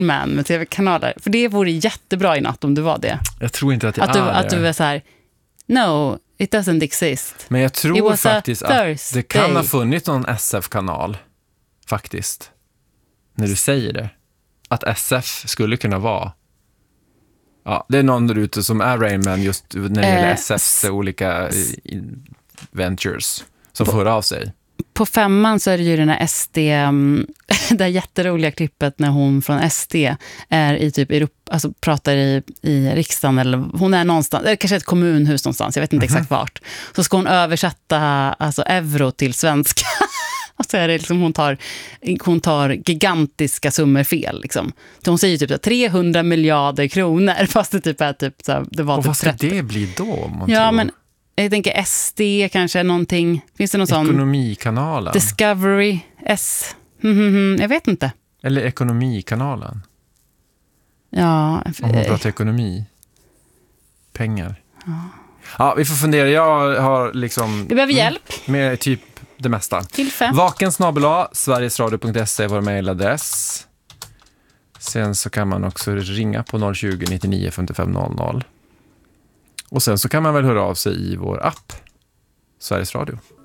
Batman med tv-kanaler. För det vore jättebra i natt om du var det. Jag tror inte att det Att du är så här, no, it doesn't exist. Men jag tror faktiskt att det kan ha funnits någon SF-kanal. Faktiskt. När du säger det. Att SF skulle kunna vara. Ja, det är någon där ute som är Rain Man just när det gäller SFs olika ventures som får av sig. På 5:an så är det ju den här SD, det jätteroliga klippet när hon från SD är i typ Europa, alltså pratar i riksdagen, eller hon är någonstans, eller kanske ett kommunhus någonstans, jag vet inte exakt vart. Så ska hon översätta alltså euro till svenska. Och så är det liksom hon tar gigantiska summor fel liksom. Så hon säger typ 300 miljarder kronor, fast det typ är typ så här, det var och typ vad ska 30. det bli då? Ja, men jag tänker SD kanske någonting. Finns det någon sån? Ekonomikanalen. Discovery S. Jag vet inte. Eller ekonomikanalen. Ja. Om man pratar ekonomi. Pengar. Ja, vi får fundera. Jag har liksom... Vi behöver hjälp. Med typ det mesta. Vaken@sverigesradio.se är vår mejladress. Sen så kan man också ringa på 020 99 55 00. Och sen så kan man väl höra av sig i vår app Sveriges Radio.